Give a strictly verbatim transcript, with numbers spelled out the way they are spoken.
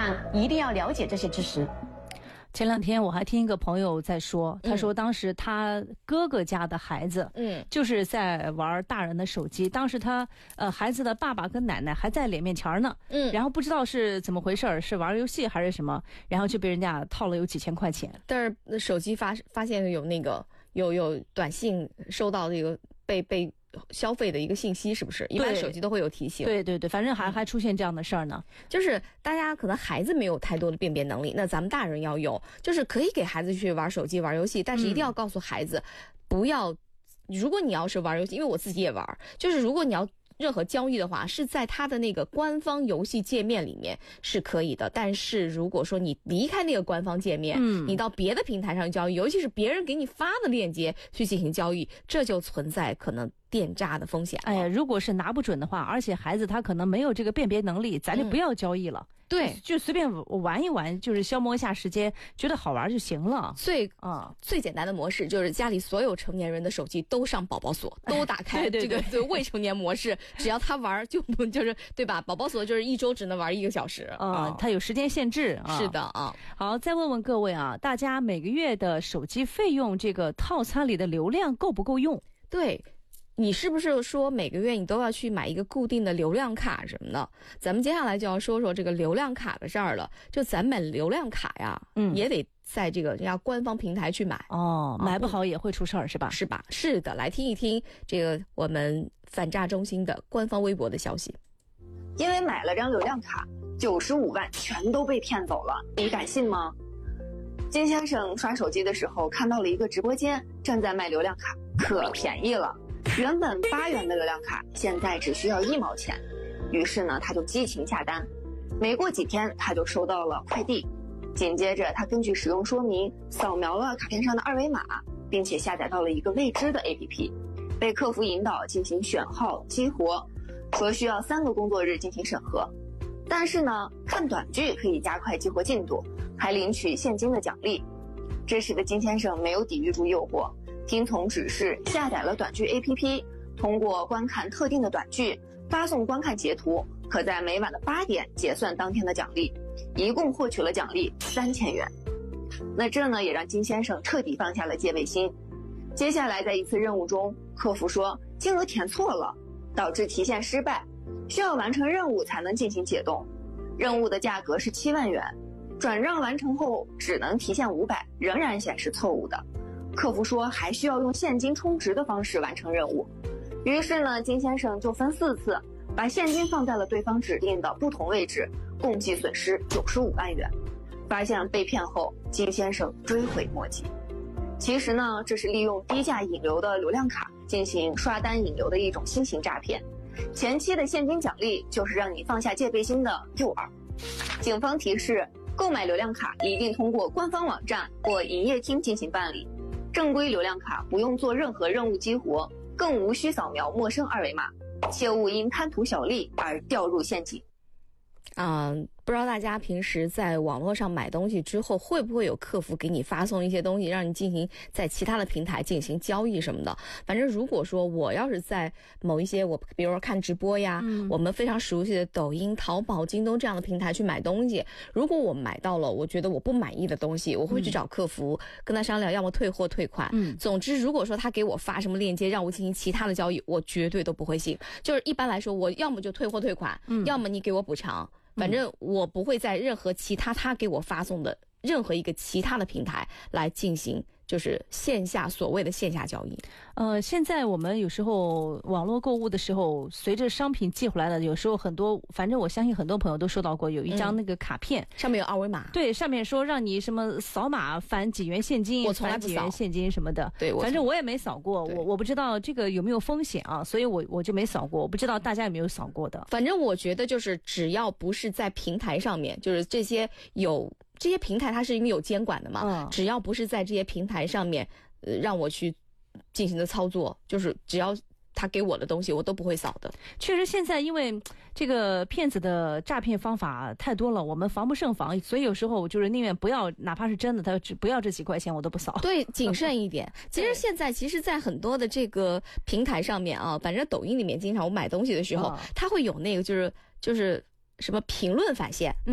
但一定要了解这些知识。 前两天我还听一个朋友在说，他说当时他哥哥家的孩子，嗯，就是在玩大人的手机。当时他呃孩子的爸爸跟奶奶还在脸面前呢，嗯，然后不知道是怎么回事，是玩游戏还是什么，然后就被人家套了有几千块钱。 但是手机发发现有那个有有短信收到这个被被。消费的一个信息是不是？一般手机都会有提醒。 对对对，反正还还出现这样的事儿呢。 就是大家可能孩子没有太多的辨别能力，那咱们大人要有，就是可以给孩子去玩手机、玩游戏，但是一定要告诉孩子，嗯、不要。如果你要是玩游戏，因为我自己也玩，就是如果你要任何交易的话，是在他的那个官方游戏界面里面是可以的。但是如果说你离开那个官方界面，嗯，你到别的平台上交易，尤其是别人给你发的链接去进行交易，这就存在可能电诈的风险。 哎呀，如果是拿不准的话，而且孩子他可能没有这个辨别能力，咱就不要交易了。嗯、对，就随便玩一玩，就是消磨一下时间，觉得好玩就行了。 最啊、嗯、最简单的模式就是家里所有成年人的手机都上宝宝锁，都打开这个对未成年模式，只要他玩就不就是对吧？宝宝锁就是一周只能玩一个小时啊、嗯，它有时间限制啊。 是的啊。 好，再问问各位啊，大家每个月的手机费用这个套餐里的流量够不够用？ 对。你是不是说每个月你都要去买一个固定的流量卡什么的？咱们接下来就要说说这个流量卡的事儿了。就咱买流量卡呀，嗯，也得在这个人家官方平台去买哦，买不好也会出事儿，是吧？ 是吧？是的，来听一听这个我们反诈中心的官方微博的消息。 因为买了张流量卡，九十五万全都被骗走了，你敢信吗？金先生刷手机的时候看到了一个直播间正在卖流量卡，可便宜了。原本八元的流量卡，现在只需要一毛钱。于是呢，他就激情下单。没过几天，他就收到了快递。紧接着，他根据使用说明扫描了卡片上的二维码，并且下载到了一个未知的 A P P， 被客服引导进行选号激活，说需要三个工作日进行审核。但是呢，看短剧可以加快激活进度，还领取现金的奖励。这时的金先生没有抵御住诱惑，听从指示下载了短剧 A P P， 通过观看特定的短剧，发送观看截图，可在每晚的八点结算当天的奖励，一共获取了奖励三千元。那这呢也让金先生彻底放下了戒备心。接下来在一次任务中，客服说金额填错了，导致提现失败，需要完成任务才能进行解冻。任务的价格是七万元，转账完成后只能提现五百，仍然显示错误的。客服说还需要用现金充值的方式完成任务。于是呢，金先生就分四次把现金放在了对方指定的不同位置，共计损失九十五万元。发现被骗后，金先生追悔莫及。其实呢，这是利用低价引流的流量卡进行刷单引流的一种新型诈骗。前期的现金奖励就是让你放下戒备心的诱饵。警方提示，购买流量卡一定通过官方网站或营业厅进行办理。正规流量卡不用做任何任务激活，更无需扫描陌生二维码，切勿因贪图小利而掉入陷阱。 啊、嗯，不知道大家平时在网络上买东西之后，会不会有客服给你发送一些东西，让你进行在其他的平台进行交易什么的？反正如果说我要是在某一些我比如说看直播呀、嗯，我们非常熟悉的抖音、淘宝、京东这样的平台去买东西，如果我买到了我觉得我不满意的东西，我会去找客服、嗯、跟他商量，要么退货退款。嗯，总之如果说他给我发什么链接让我进行其他的交易，我绝对都不会信。就是一般来说，我要么就退货退款，嗯，要么你给我补偿。反正我不会在任何其他他给我发送的任何一个其他的平台来进行就是线下所谓的线下交易。 呃，现在我们有时候网络购物的时候，随着商品寄回来的，有时候很多，反正我相信很多朋友都收到过，有一张那个卡片， 嗯、上面有二维码， 对，上面说让你什么扫码返几元现金， 我从来不扫返几元现金什么的， 对， 反正我也没扫过，我我不知道这个有没有风险啊，所以我我就没扫过，我不知道大家有没有扫过的。 反正我觉得就是只要不是在平台上面，就是这些有。这些平台它是因为有监管的嘛，嗯，只要不是在这些平台上面，呃，让我去进行的操作，就是只要他给我的东西，我都不会扫的。 确实，现在因为这个骗子的诈骗方法太多了，我们防不胜防，所以有时候我就是宁愿不要，哪怕是真的，他只不要这几块钱，我都不扫。 对，谨慎一点。其实现在，其实，在很多的这个平台上面啊，反正抖音里面，经常我买东西的时候，嗯，它会有那个就是就是什么评论返现。